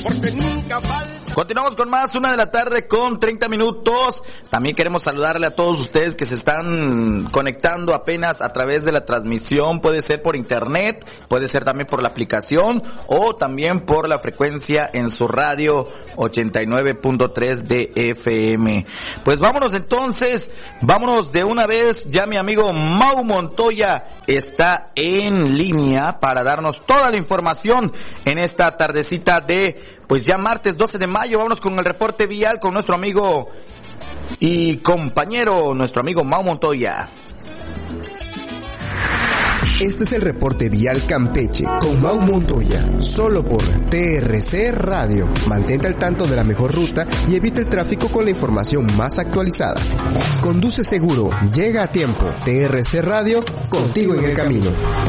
porque nunca falta. Continuamos con más, 1:30 con 30 minutos. También queremos saludarle a todos ustedes que se están conectando apenas a través de la transmisión. Puede ser por internet, puede ser también por la aplicación o también por la frecuencia en su radio 89.3 de FM. Pues vámonos entonces, vámonos de una vez. Ya mi amigo Mau Montoya está en línea para darnos toda la información en esta tardecita de, pues ya martes 12 de mayo. Vámonos con el reporte vial con nuestro amigo y compañero, nuestro amigo Mau Montoya. Este es el reporte vial Campeche con Mau Montoya, solo por TRC Radio. Mantente al tanto de la mejor ruta y evita el tráfico con la información más actualizada. Conduce seguro, llega a tiempo. TRC Radio, contigo en el camino.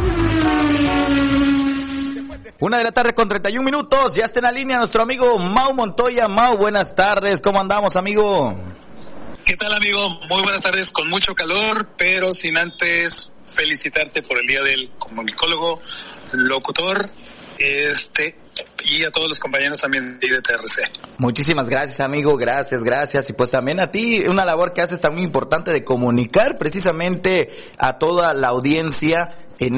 1:00 con 31 minutos. Ya está en la línea nuestro amigo Mau Montoya. Mau, buenas tardes. ¿Cómo andamos, amigo? ¿Qué tal, amigo? Muy buenas tardes, con mucho calor, pero sin antes felicitarte por el Día del Comunicólogo, locutor, y a todos los compañeros también de TRC. Muchísimas gracias, amigo, gracias. Y pues también a ti, una labor que haces tan muy importante de comunicar precisamente a toda la audiencia en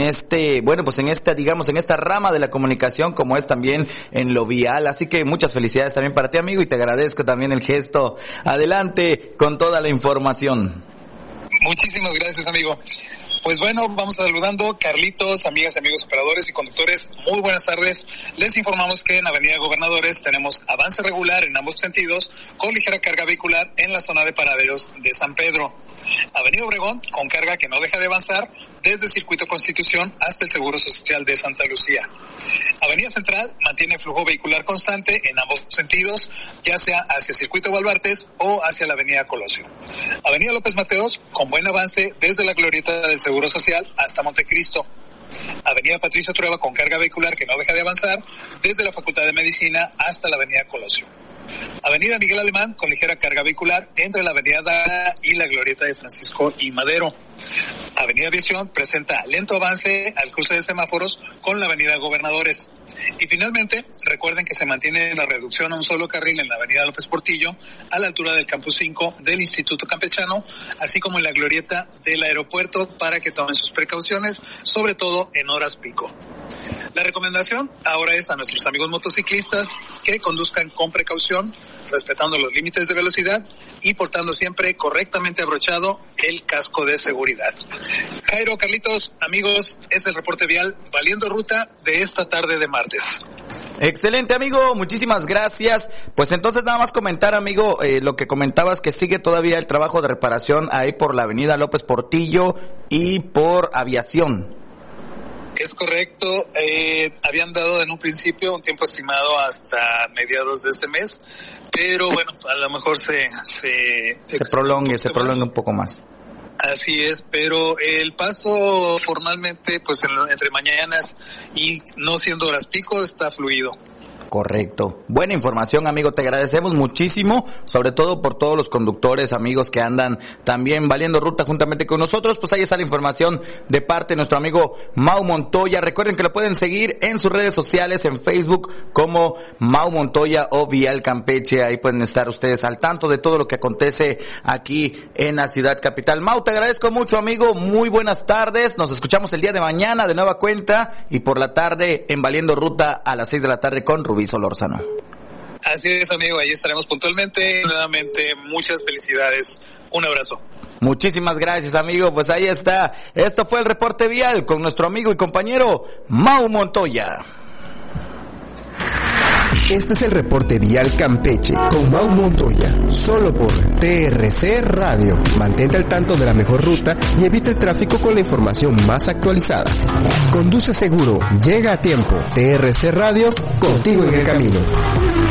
esta rama de la comunicación, como es también en lo vial. Así que muchas felicidades también para ti, amigo, y te agradezco también el gesto. Adelante con toda la información. Muchísimas gracias, amigo. Pues bueno, vamos saludando. Carlitos, amigas y amigos operadores y conductores, muy buenas tardes. Les informamos que en Avenida Gobernadores tenemos avance regular en ambos sentidos, con ligera carga vehicular en la zona de paraderos de San Pedro. Avenida Obregón, con carga que no deja de avanzar desde Circuito Constitución hasta el Seguro Social de Santa Lucía. Avenida Central mantiene flujo vehicular constante en ambos sentidos, ya sea hacia Circuito Baluartes o hacia la Avenida Colosio. Avenida López Mateos, con buen avance desde la glorieta del Seguro Social hasta Montecristo. Avenida Patricio Trueba, con carga vehicular que no deja de avanzar desde la Facultad de Medicina hasta la Avenida Colosio. Avenida Miguel Alemán, con ligera carga vehicular entre la Avenida Dana y la glorieta de Francisco y Madero. Avenida Aviación presenta lento avance al cruce de semáforos con la Avenida Gobernadores. Y finalmente, recuerden que se mantiene la reducción a un solo carril en la Avenida López Portillo, a la altura del Campus 5 del Instituto Campechano, así como en la glorieta del aeropuerto, para que tomen sus precauciones, sobre todo en horas pico. La recomendación ahora es a nuestros amigos motociclistas que conduzcan con precaución, respetando los límites de velocidad y portando siempre correctamente abrochado el casco de seguridad. Jairo, Carlitos, amigos, es el reporte vial valiendo ruta de esta tarde de martes. Excelente, amigo, muchísimas gracias. Pues entonces nada más comentar, amigo, lo que comentabas, que sigue todavía el trabajo de reparación ahí por la Avenida López Portillo y por Aviación. Es correcto, habían dado en un principio un tiempo estimado hasta mediados de este mes, pero bueno, a lo mejor se prolongue un poco más. Así es, pero el paso formalmente, pues entre mañanas y no siendo horas pico, está fluido. Correcto. Buena información, amigo. Te agradecemos muchísimo, sobre todo por todos los conductores, amigos que andan también valiendo ruta juntamente con nosotros. Pues ahí está la información de parte de nuestro amigo Mau Montoya. Recuerden que lo pueden seguir en sus redes sociales, en Facebook como Mau Montoya o Vial Campeche. Ahí pueden estar ustedes al tanto de todo lo que acontece aquí en la ciudad capital. Mau, te agradezco mucho, amigo. Muy buenas tardes. Nos escuchamos el día de mañana de nueva cuenta y por la tarde en Valiendo Ruta a las 6 de la tarde con Rubí Solórzano. Así es, amigo, ahí estaremos puntualmente. Nuevamente, muchas felicidades. Un abrazo. Muchísimas gracias, amigo. Pues ahí está. Esto fue el reporte vial con nuestro amigo y compañero Mau Montoya. Este es el reporte vial Campeche con Mau Montoya, solo por TRC Radio. Mantente al tanto de la mejor ruta y evita el tráfico con la información más actualizada. Conduce seguro, llega a tiempo. TRC Radio, contigo en el camino.